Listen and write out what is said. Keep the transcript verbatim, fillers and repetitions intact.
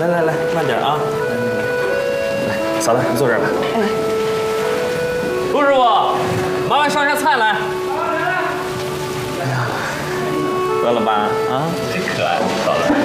来来来，慢点啊！来，嫂子，你坐这儿吧。 哎， 陆师傅，麻烦上下菜来。